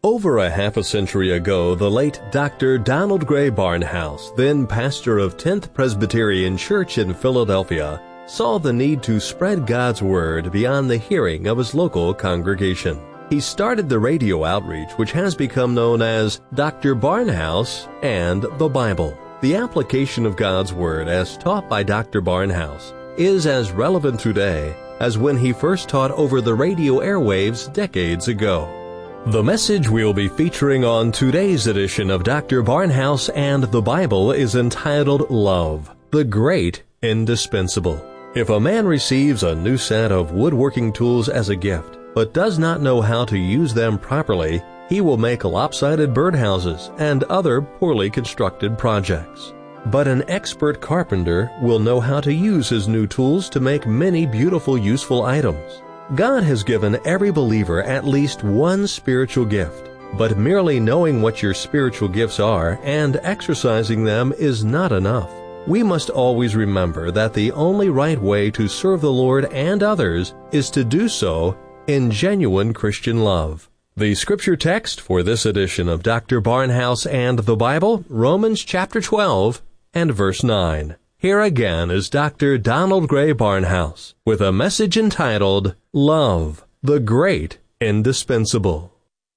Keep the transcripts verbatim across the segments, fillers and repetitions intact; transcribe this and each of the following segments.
Over a half a century ago, the late Doctor Donald Gray Barnhouse, then pastor of tenth Presbyterian Church in Philadelphia, saw the need to spread God's Word beyond the hearing of his local congregation. He started the radio outreach which has become known as Doctor Barnhouse and the Bible. The application of God's Word as taught by Doctor Barnhouse is as relevant today as when he first taught over the radio airwaves decades ago. The message we'll be featuring on today's edition of Doctor Barnhouse and the Bible is entitled Love, the Great Indispensable. If a man receives a new set of woodworking tools as a gift, but does not know how to use them properly, he will make lopsided birdhouses and other poorly constructed projects. But an expert carpenter will know how to use his new tools to make many beautiful, useful items. God has given every believer at least one spiritual gift, but merely knowing what your spiritual gifts are and exercising them is not enough. We must always remember that the only right way to serve the Lord and others is to do so in genuine Christian love. The scripture text for this edition of Doctor Barnhouse and the Bible, Romans chapter twelve and verse nine. Here again is Doctor Donald Gray Barnhouse with a message entitled, Love, the Great Indispensable.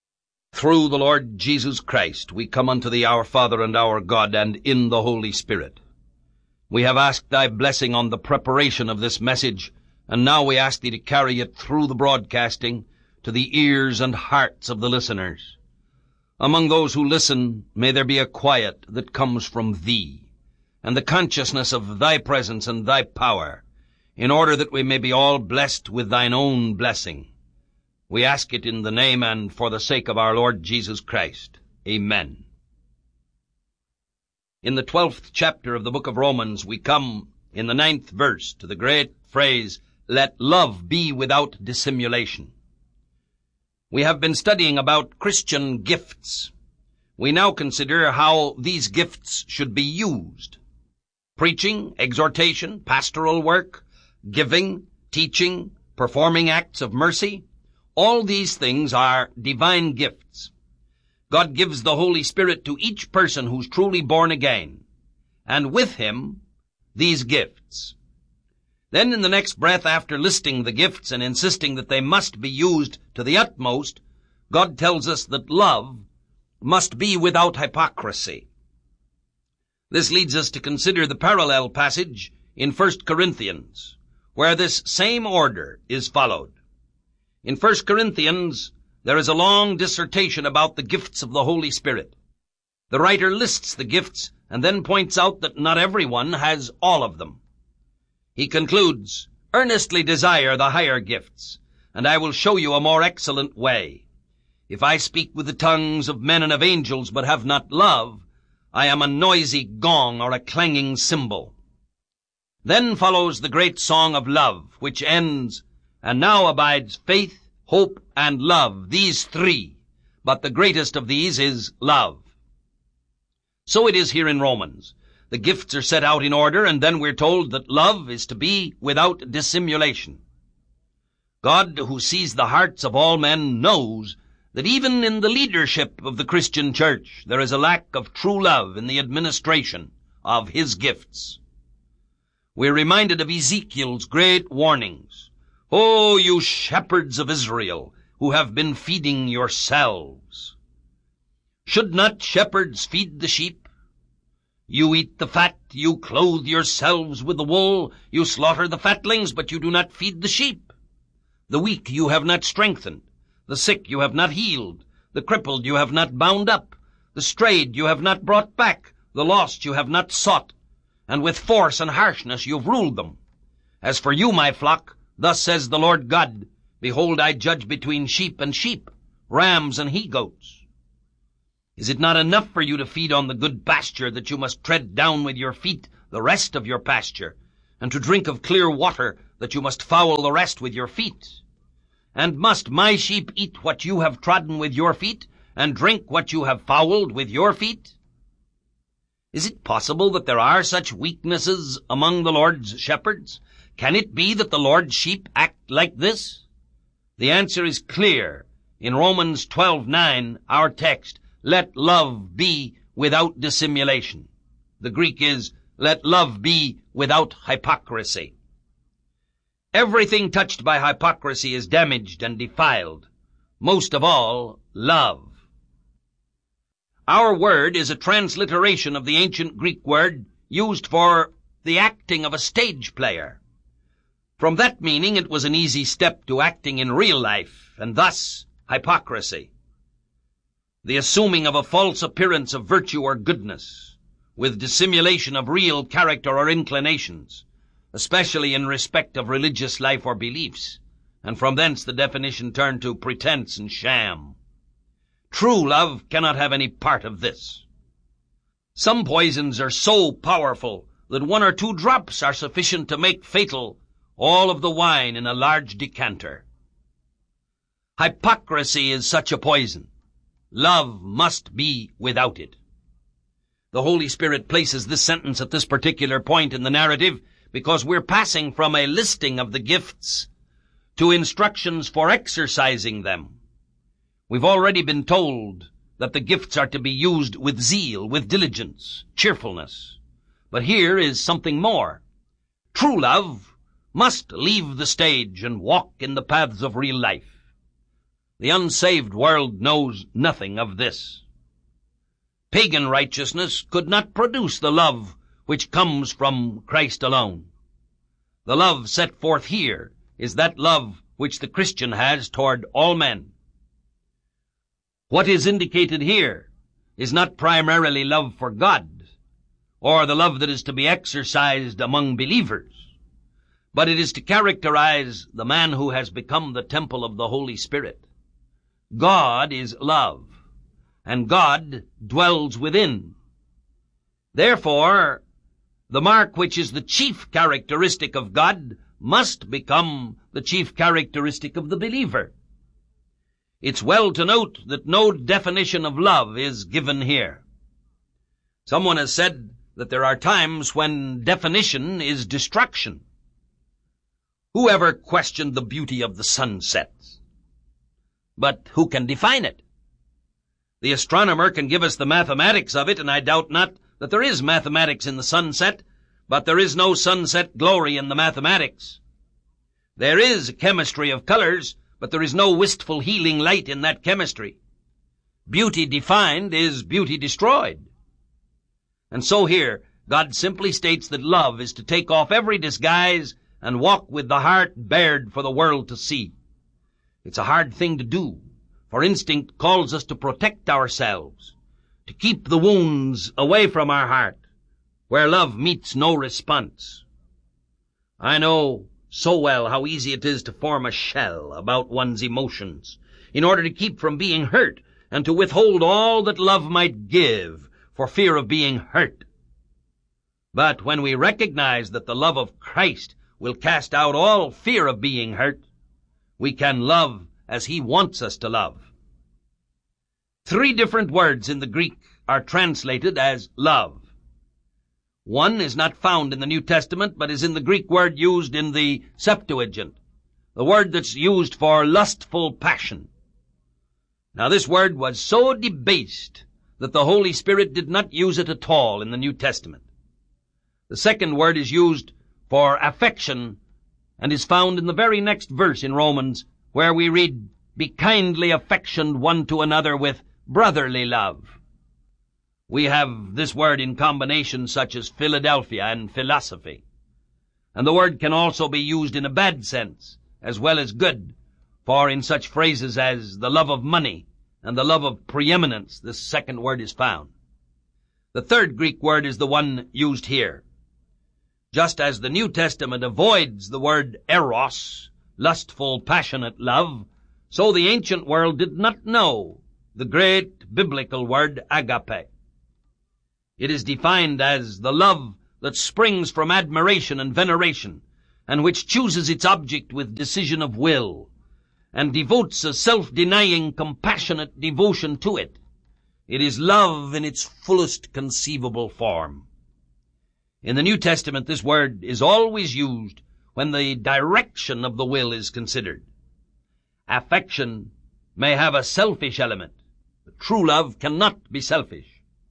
Through the Lord Jesus Christ we come unto thee, our Father and our God, and in the Holy Spirit. We have asked thy blessing on the preparation of this message, and now we ask thee to carry it through the broadcasting to the ears and hearts of the listeners. Among those who listen, may there be a quiet that comes from thee, and the consciousness of thy presence and thy power, in order that we may be all blessed with thine own blessing. We ask it in the name and for the sake of our Lord Jesus Christ. Amen. In the twelfth chapter of the book of Romans, we come in the ninth verse to the great phrase, let love be without dissimulation. We have been studying about Christian gifts. We now consider how these gifts should be used. Preaching, exhortation, pastoral work, giving, teaching, performing acts of mercy, all these things are divine gifts. God gives the Holy Spirit to each person who's truly born again, and with him, these gifts. Then in the next breath, after listing the gifts and insisting that they must be used to the utmost, God tells us that love must be without hypocrisy. This leads us to consider the parallel passage in First Corinthians, where this same order is followed. In First Corinthians, there is a long dissertation about the gifts of the Holy Spirit. The writer lists the gifts and then points out that not everyone has all of them. He concludes, earnestly desire the higher gifts, and I will show you a more excellent way. If I speak with the tongues of men and of angels, but have not love, I am a noisy gong or a clanging cymbal. Then follows the great song of love, which ends, and now abides faith, hope, and love, these three, but the greatest of these is love. So it is here in Romans. The gifts are set out in order, and then we're told that love is to be without dissimulation. God, who sees the hearts of all men, knows that even in the leadership of the Christian church there is a lack of true love in the administration of his gifts. We're reminded of Ezekiel's great warnings. "O you shepherds of Israel, who have been feeding yourselves! Should not shepherds feed the sheep? You eat the fat, you clothe yourselves with the wool, you slaughter the fatlings, but you do not feed the sheep. The weak you have not strengthened, the sick you have not healed, the crippled you have not bound up, the strayed you have not brought back, the lost you have not sought, and with force and harshness you have ruled them. As for you, my flock, thus says the Lord God, behold, I judge between sheep and sheep, rams and he-goats. Is it not enough for you to feed on the good pasture that you must tread down with your feet the rest of your pasture, and to drink of clear water that you must foul the rest with your feet? And must my sheep eat what you have trodden with your feet, and drink what you have fouled with your feet? Is it possible that there are such weaknesses among the Lord's shepherds? Can it be that the Lord's sheep act like this? The answer is clear In Romans twelve nine, our text, let love be without dissimulation. The Greek is, let love be without hypocrisy. Everything touched by hypocrisy is damaged and defiled. Most of all, love. Our word is a transliteration of the ancient Greek word used for the acting of a stage player. From that meaning, it was an easy step to acting in real life, and thus hypocrisy. The assuming of a false appearance of virtue or goodness, with dissimulation of real character or inclinations, especially in respect of religious life or beliefs, and from thence the definition turned to pretense and sham. True love cannot have any part of this. Some poisons are so powerful that one or two drops are sufficient to make fatal all of the wine in a large decanter. Hypocrisy is such a poison. Love must be without it. The Holy Spirit places this sentence at this particular point in the narrative because we're passing from a listing of the gifts to instructions for exercising them. We've already been told that the gifts are to be used with zeal, with diligence, cheerfulness. But here is something more. True love must leave the stage and walk in the paths of real life. The unsaved world knows nothing of this. Pagan righteousness could not produce the love which comes from Christ alone. The love set forth here is that love which the Christian has toward all men. What is indicated here is not primarily love for God, or the love that is to be exercised among believers, but it is to characterize the man who has become the temple of the Holy Spirit. God is love, and God dwells within. Therefore, the mark which is the chief characteristic of God must become the chief characteristic of the believer. It's well to note that no definition of love is given here. Someone has said that there are times when definition is destruction. Who ever questioned the beauty of the sunsets? But who can define it? The astronomer can give us the mathematics of it, and I doubt not that there is mathematics in the sunset, but there is no sunset glory in the mathematics. There is a chemistry of colors, but there is no wistful healing light in that chemistry. Beauty defined is beauty destroyed. And so here, God simply states that love is to take off every disguise and walk with the heart bared for the world to see. It's a hard thing to do, for instinct calls us to protect ourselves, to keep the wounds away from our heart, where love meets no response. I know so well how easy it is to form a shell about one's emotions in order to keep from being hurt and to withhold all that love might give for fear of being hurt. But when we recognize that the love of Christ will cast out all fear of being hurt, we can love as He wants us to love. Three different words in the Greek are translated as love. One is not found in the New Testament, but is in the Greek word used in the Septuagint, the word that's used for lustful passion. Now this word was so debased that the Holy Spirit did not use it at all in the New Testament. The second word is used for affection and is found in the very next verse in Romans, where we read, "Be kindly affectioned one to another with brotherly love." We have this word in combinations such as Philadelphia and philosophy. And the word can also be used in a bad sense, as well as good, for in such phrases as the love of money and the love of preeminence, this second word is found. The third Greek word is the one used here. Just as the New Testament avoids the word eros, lustful, passionate love, so the ancient world did not know the great biblical word agape. It is defined as the love that springs from admiration and veneration, and which chooses its object with decision of will, and devotes a self-denying, compassionate devotion to it. It is love in its fullest conceivable form. In the New Testament, this word is always used when the direction of the will is considered. Affection may have a selfish element. But true love cannot be selfish.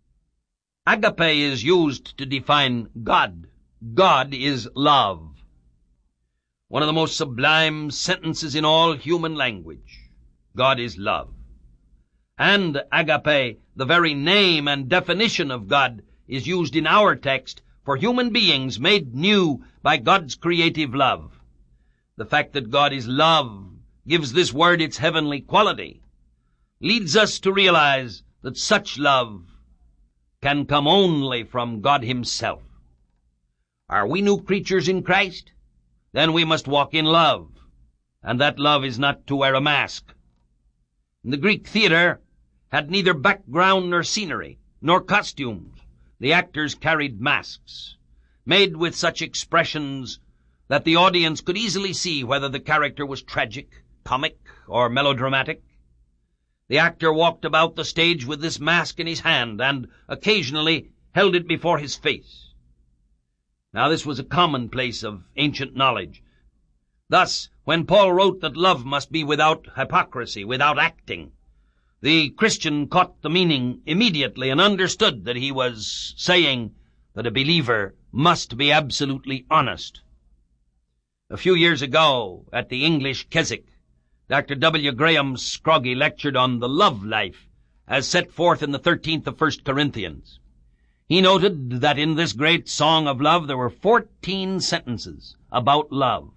Agape is used to define God. God is love. One of the most sublime sentences in all human language. God is love. And agape, the very name and definition of God, is used in our text for human beings made new by God's creative love. The fact that God is love gives this word its heavenly quality, leads us to realize that such love can come only from God himself. Are we new creatures in Christ? Then we must walk in love, and that love is not to wear a mask. The Greek theater had neither background nor scenery, nor costumes. The actors carried masks, made with such expressions that the audience could easily see whether the character was tragic, comic, or melodramatic. The actor walked about the stage with this mask in his hand and occasionally held it before his face. Now this was a commonplace of ancient knowledge. Thus, when Paul wrote that love must be without hypocrisy, without acting, the Christian caught the meaning immediately and understood that he was saying that a believer must be absolutely honest. A few years ago, at the English Keswick, Doctor W. Graham Scroggie lectured on the love life as set forth in the thirteenth of First Corinthians. He noted that in this great song of love there were fourteen sentences about love.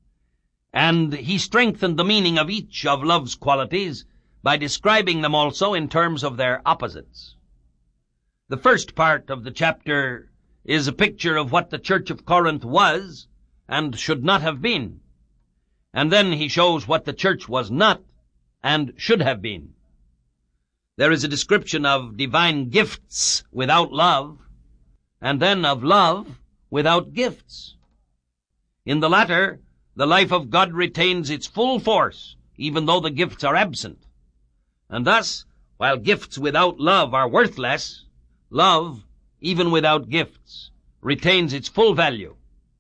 And he strengthened the meaning of each of love's qualities by describing them also in terms of their opposites. The first part of the chapter is a picture of what the Church of Corinth was and should not have been. And then he shows what the church was not and should have been. There is a description of divine gifts without love, and then of love without gifts. In the latter, the life of God retains its full force, even though the gifts are absent. And thus, while gifts without love are worthless, love, even without gifts, retains its full value.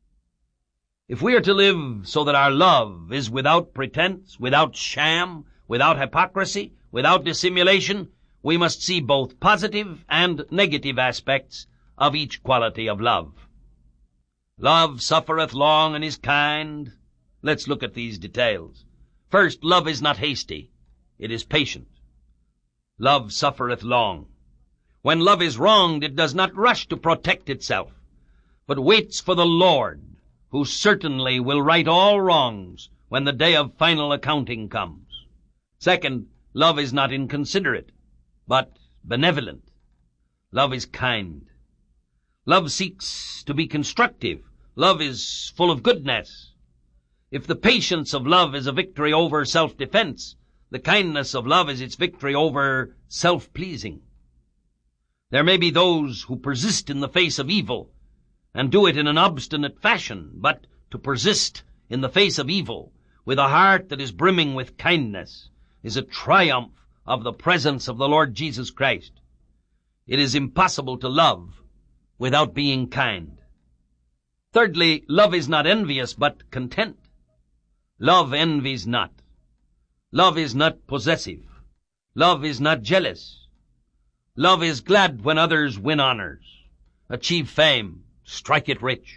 If we are to live so that our love is without pretense, without sham, without hypocrisy, without dissimulation, we must see both positive and negative aspects of each quality of love. Love suffereth long and is kind. Let's look at these details. First, love is not hasty. It is patient. Love suffereth long. When love is wronged, it does not rush to protect itself, but waits for the Lord, who certainly will right all wrongs when the day of final accounting comes. Second, love is not inconsiderate, but benevolent. Love is kind. Love seeks to be constructive. Love is full of goodness. If the patience of love is a victory over self-defense, the kindness of love is its victory over self-pleasing. There may be those who persist in the face of evil and do it in an obstinate fashion, but to persist in the face of evil with a heart that is brimming with kindness is a triumph of the presence of the Lord Jesus Christ. It is impossible to love without being kind. Thirdly, love is not envious, but content. Love envies not. Love is not possessive. Love is not jealous. Love is glad when others win honors, achieve fame, strike it rich.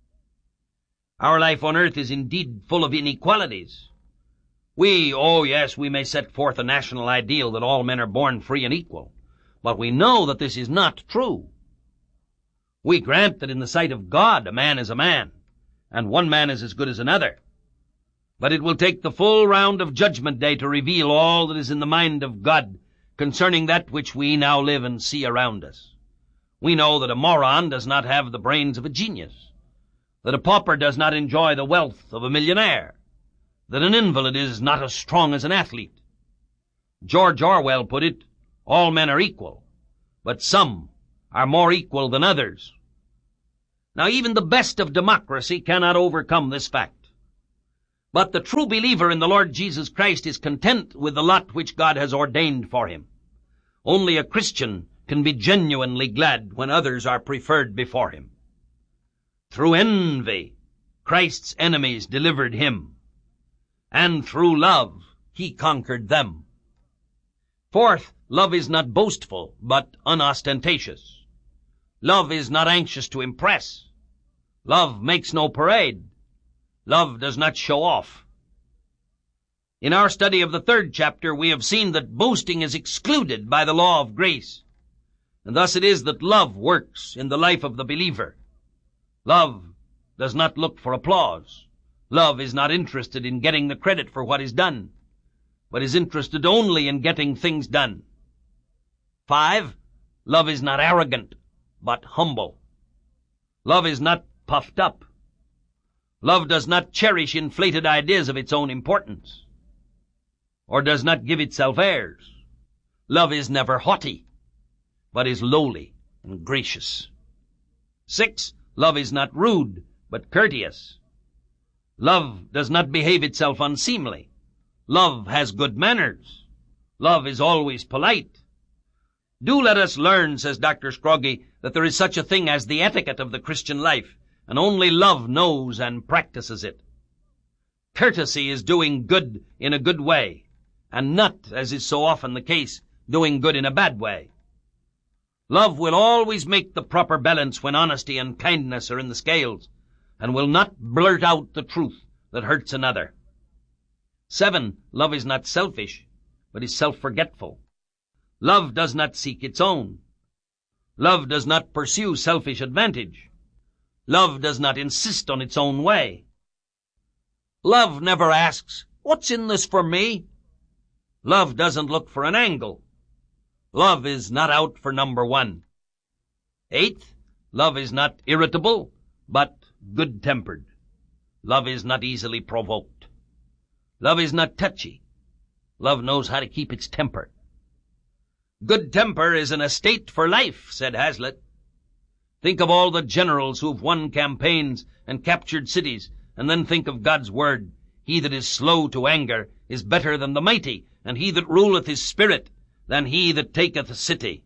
Our life on earth is indeed full of inequalities. We, oh yes, we may set forth a national ideal that all men are born free and equal, but we know that this is not true. We grant that in the sight of God a man is a man, and one man is as good as another. But it will take the full round of Judgment Day to reveal all that is in the mind of God concerning that which we now live and see around us. We know that a moron does not have the brains of a genius, that a pauper does not enjoy the wealth of a millionaire, that an invalid is not as strong as an athlete. George Orwell put it, all men are equal, but some are more equal than others. Now even the best of democracy cannot overcome this fact. But the true believer in the Lord Jesus Christ is content with the lot which God has ordained for him. Only a Christian can be genuinely glad when others are preferred before him. Through envy, Christ's enemies delivered him, and through love, he conquered them. Fourth, love is not boastful, but unostentatious. Love is not anxious to impress. Love makes no parade. Love does not show off. In our study of the third chapter, we have seen that boasting is excluded by the law of grace. And thus it is that love works in the life of the believer. Love does not look for applause. Love is not interested in getting the credit for what is done, but is interested only in getting things done. Five, love is not arrogant, but humble. Love is not puffed up. Love does not cherish inflated ideas of its own importance, or does not give itself airs. Love is never haughty, but is lowly and gracious. Six, love is not rude, but courteous. Love does not behave itself unseemly. Love has good manners. Love is always polite. Do let us learn, says Doctor Scroggie, that there is such a thing as the etiquette of the Christian life, and only love knows and practices it. Courtesy is doing good in a good way, and not, as is so often the case, doing good in a bad way. Love will always make the proper balance when honesty and kindness are in the scales, and will not blurt out the truth that hurts another. Seven, love is not selfish, but is self-forgetful. Love does not seek its own. Love does not pursue selfish advantage. Love does not insist on its own way. Love never asks, "What's in this for me?" Love doesn't look for an angle. Love is not out for number one. Eighth, love is not irritable, but good-tempered. Love is not easily provoked. Love is not touchy. Love knows how to keep its temper. Good temper is an estate for life, said Hazlitt. Think of all the generals who've won campaigns and captured cities, and then think of God's word. He that is slow to anger is better than the mighty, and he that ruleth his spirit than he that taketh a city.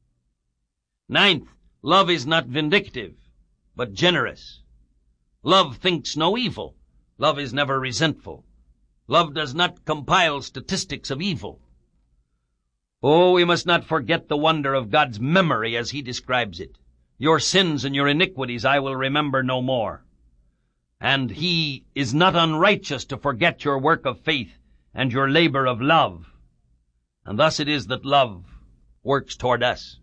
Ninth, love is not vindictive, but generous. Love thinks no evil. Love is never resentful. Love does not compile statistics of evil. Oh, we must not forget the wonder of God's memory as he describes it. Your sins and your iniquities I will remember no more. And he is not unrighteous to forget your work of faith and your labor of love. And thus it is that love works toward us.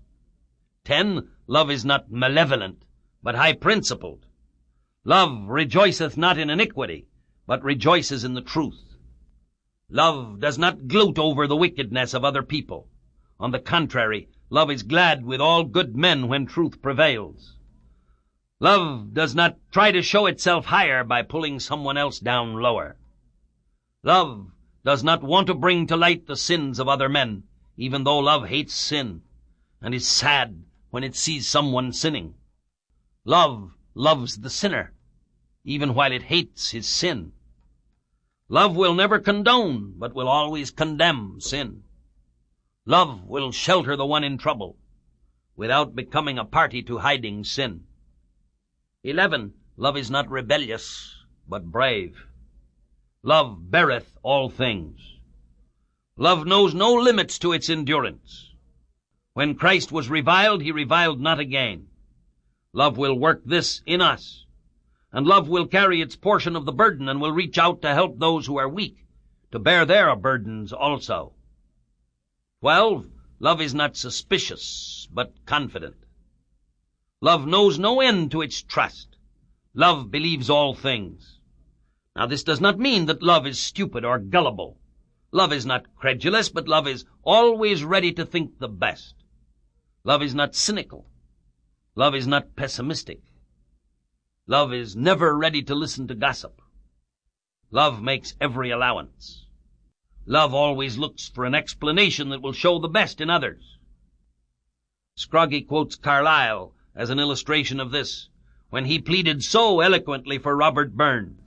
Ten, love is not malevolent, but high-principled. Love rejoiceth not in iniquity, but rejoices in the truth. Love does not gloat over the wickedness of other people. On the contrary, love is glad with all good men when truth prevails. Love does not try to show itself higher by pulling someone else down lower. Love does not want to bring to light the sins of other men, even though love hates sin, and is sad when it sees someone sinning. Love loves the sinner, even while it hates his sin. Love will never condone, but will always condemn sin. Love will shelter the one in trouble, without becoming a party to hiding sin. Eleven, love is not rebellious, but brave. Love beareth all things. Love knows no limits to its endurance. When Christ was reviled, he reviled not again. Love will work this in us, and love will carry its portion of the burden and will reach out to help those who are weak, to bear their burdens also. Twelve, love is not suspicious, but confident. Love knows no end to its trust. Love believes all things. Now this does not mean that love is stupid or gullible. Love is not credulous, but love is always ready to think the best. Love is not cynical. Love is not pessimistic. Love is never ready to listen to gossip. Love makes every allowance. Love always looks for an explanation that will show the best in others. Scroggie quotes Carlyle as an illustration of this, when he pleaded so eloquently for Robert Burns.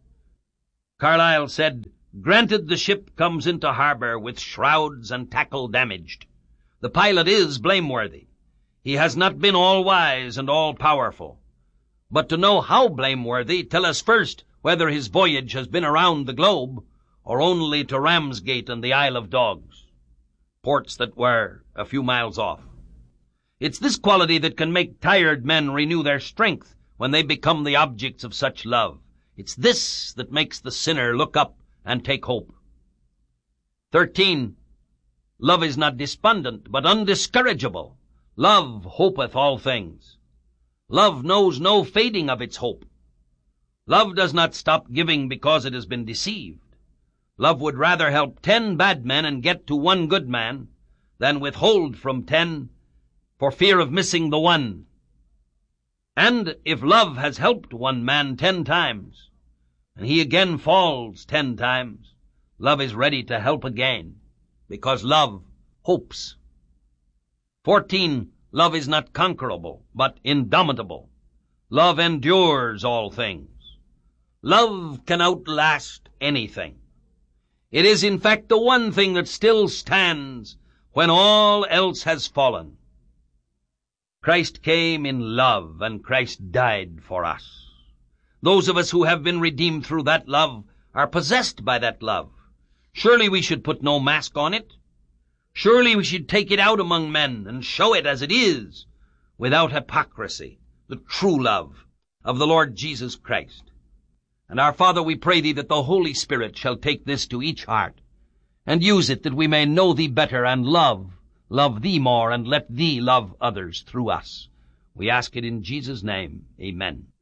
Carlyle said, "Granted the ship comes into harbor with shrouds and tackle damaged. The pilot is blameworthy. He has not been all-wise and all-powerful. But to know how blameworthy, tell us first whether his voyage has been around the globe, or only to Ramsgate and the Isle of Dogs. ports that were a few miles off. It's this quality that can make tired men renew their strength when they become the objects of such love. It's this that makes the sinner look up and take hope. Thirteen, love is not despondent, but undiscourageable. Love hopeth all things. Love knows no fading of its hope. Love does not stop giving because it has been deceived. Love would rather help ten bad men and get to one good man than withhold from ten for fear of missing the one. And if love has helped one man ten times, and he again falls ten times, love is ready to help again, because love hopes. Fourteen, love is not conquerable, but indomitable. Love endures all things. Love can outlast anything. It is in fact the one thing that still stands when all else has fallen. Christ came in love, and Christ died for us. Those of us who have been redeemed through that love are possessed by that love. Surely we should put no mask on it. Surely we should take it out among men and show it as it is, without hypocrisy, the true love of the Lord Jesus Christ. And our Father, we pray thee that the Holy Spirit shall take this to each heart, and use it that we may know thee better and love, love thee more, and let thee love others through us. We ask it in Jesus' name. Amen.